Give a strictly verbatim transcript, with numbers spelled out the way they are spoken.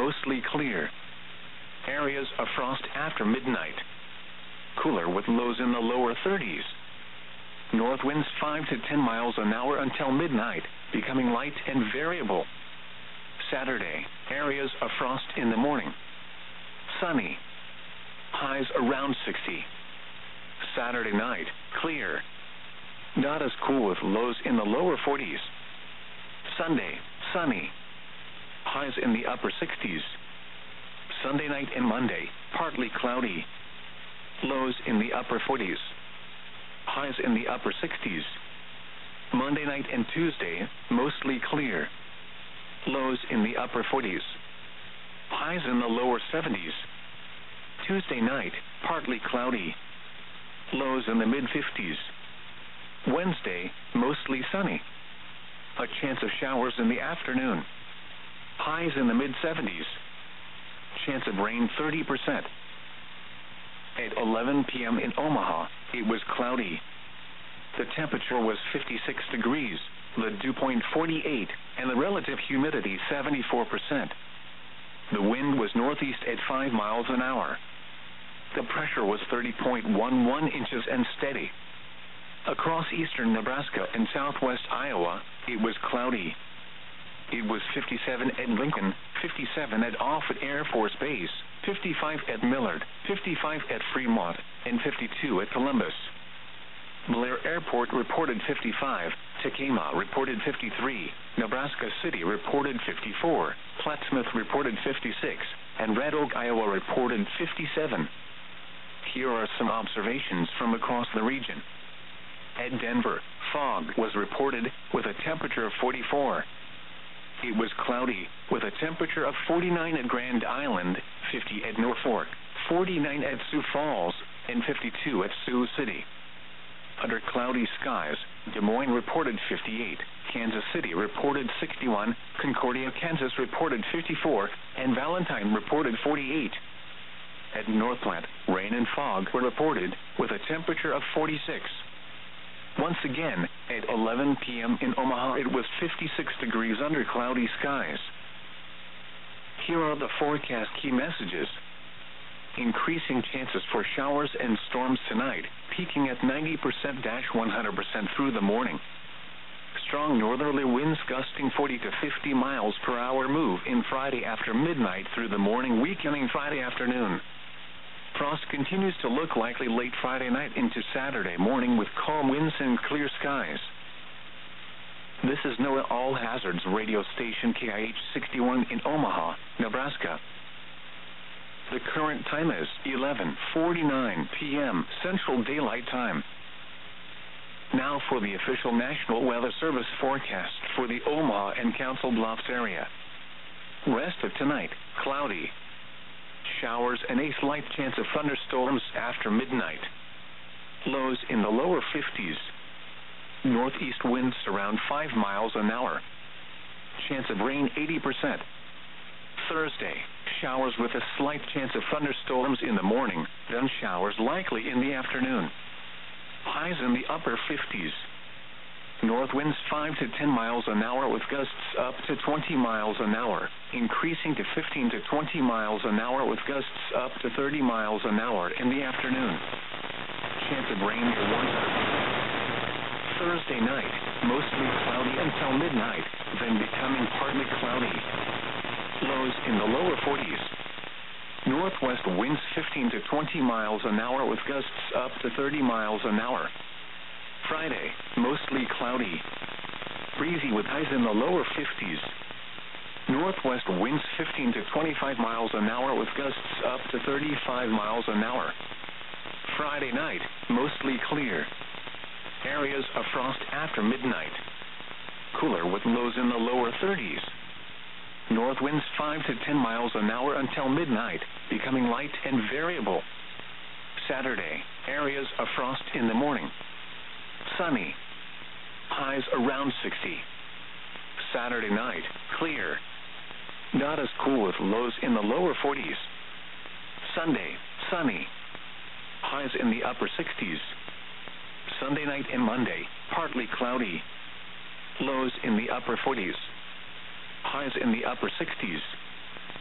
mostly clear. Areas of frost after midnight. Cooler with lows in the lower thirties. North winds five to ten miles an hour until midnight, becoming light and variable. Saturday, areas of frost in the morning. Sunny. Highs around sixty. Saturday night, clear. Not as cool with lows in the lower forties. Sunday, sunny. Highs in the upper sixties. Sunday night and Monday, partly cloudy. Lows in the upper forties. Highs in the upper sixties. Monday night and Tuesday, mostly clear. Lows in the upper forties. Highs in the lower seventies. Tuesday night, partly cloudy. Lows in the mid-fifties. Wednesday, mostly sunny. A chance of showers in the afternoon. Highs in the mid-seventies. Chance of rain thirty percent. At eleven p.m. in Omaha, it was cloudy. The temperature was fifty-six degrees, the dew point forty-eight, and the relative humidity seventy-four percent. The wind was northeast at five miles an hour. The pressure was thirty point one one inches and steady. Across eastern Nebraska and southwest Iowa, it was cloudy. It was fifty-seven at Lincoln, fifty-seven at Offutt Air Force Base, fifty-five at Millard, fifty-five at Fremont, and fifty-two at Columbus. Blair Airport reported fifty-five, Tekamah reported fifty-three, Nebraska City reported fifty-four, Plattsmouth reported fifty-six, and Red Oak, Iowa reported fifty-seven. Here are some observations from across the region. At Denver, fog was reported, with a temperature of forty-four. It was cloudy, with a temperature of forty-nine at Grand Island, fifty at Norfolk, forty-nine at Sioux Falls, and fifty-two at Sioux City. Under cloudy skies, Des Moines reported fifty-eight, Kansas City reported sixty-one, Concordia, Kansas reported fifty-four, and Valentine reported forty-eight. At North Platte, rain and fog were reported, with a temperature of forty-six. Once again, at eleven p.m. in Omaha, it was fifty-six degrees under cloudy skies. Here are the forecast key messages. Increasing chances for showers and storms tonight, peaking at ninety percent to one hundred percent through the morning. Strong northerly winds gusting forty to fifty miles per hour move in Friday after midnight through the morning, weakening Friday afternoon. Frost continues to look likely late Friday night into Saturday morning with calm winds and clear skies. This is NOAA All Hazards radio station K I H sixty-one in Omaha, Nebraska. The current time is eleven forty-nine p.m. Central Daylight Time. Now for the official National Weather Service forecast for the Omaha and Council Bluffs area. Rest of tonight, cloudy. Showers and a slight chance of thunderstorms after midnight. Lows in the lower fifties. Northeast winds around five miles an hour. Chance of rain eighty percent. Thursday, showers with a slight chance of thunderstorms in the morning, then showers likely in the afternoon. Highs in the upper fifties. North winds five to ten miles an hour with gusts up to twenty miles an hour, increasing to fifteen to twenty miles an hour with gusts up to thirty miles an hour in the afternoon. Chance of rain near one hundred. Thursday night, mostly cloudy until midnight, then becoming partly cloudy. Lows in the lower forties. Northwest winds fifteen to twenty miles an hour with gusts up to thirty miles an hour. Friday, mostly cloudy. Breezy with highs in the lower fifties. Northwest winds fifteen to twenty-five miles an hour with gusts up to thirty-five miles an hour. Friday night, mostly clear. Areas of frost after midnight. Cooler with lows in the lower thirties. North winds five to ten miles an hour until midnight, becoming light and variable. Saturday, areas of frost in the morning. Sunny. Highs around sixty. Saturday night, clear. Not as cool with lows in the lower forties. Sunday, sunny. Highs in the upper sixties. Sunday night and Monday, partly cloudy. Lows in the upper forties. Highs in the upper sixties.